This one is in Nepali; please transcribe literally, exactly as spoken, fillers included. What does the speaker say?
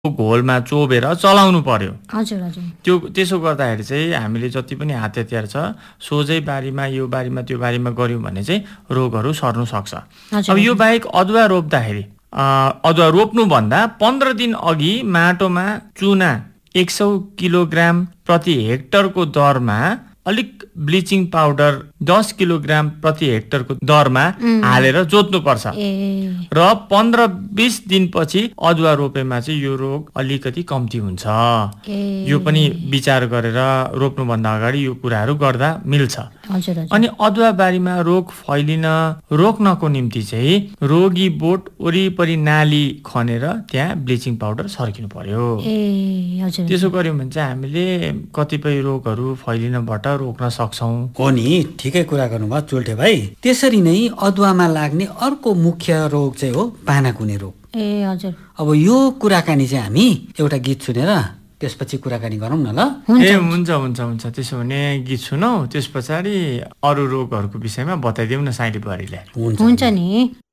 घोलमा चोबेर चलाउनु पर्यो। हजुर हजुर। त्यो त्यसो गर्दाखेरि चाहिँ हामीले जति पनि हात हतियार छ सोझै बारीमा यो बारीमा त्यो बारीमा गऱ्यौँ भने चाहिँ रोगहरू सर्नु सक्छ। अब यो बाहेक अदुवा रोप्दाखेरि अदुवा रोप्नुभन्दा पन्ध्र दिन अघि माटोमा चुना एक सौ किलोग्राम प्रति हेक्टरको दरमा अलिक ब्लिचिङ पाउडर दस किलोग्राम प्रति हेक्टरको दरमा हालेर जोत्नुपर्छ र पन्ध्र बिस दिनपछि अदुवा रोपेमा चाहिँ यो रोग अलिकति कम्ती हुन्छ। यो पनि विचार गरेर रोप्नुभन्दा अगाडि यो कुराहरू गर्दा मिल्छ। अनि अदुवा बारीमा रोग फैलिन रोक्नको निम्ति चाहिँ रोगी बोट वरिपरि नाली खनेर त्यहाँ ब्लिचिङ पाउडर सर्किनु पर्यो। त्यसो गर्यौँ भने चाहिँ हामीले कतिपय रोगहरू फैलिनबाट रोक्न सक्छौं। हो नि, ठिकै कुरा गर्नुभयो चुल्ठे भाइ। त्यसरी नै अदुवामा लाग्ने अर्को मुख्य रोग चाहिँ हो पानाकुने रोग। ए हजुर। अब यो कुराकानी चाहिँ हामी एउटा गीत सुनेर त्यसपछि कुराकानी गरौँ न ल। ए हुन्छ हुन्छ हुन्छ त्यसो भने गीत सुनौ, त्यस पछाडि अरू रोगहरूको विषयमा बताइदिउँ न साइली बुहारीलाई। हुन्छ नि।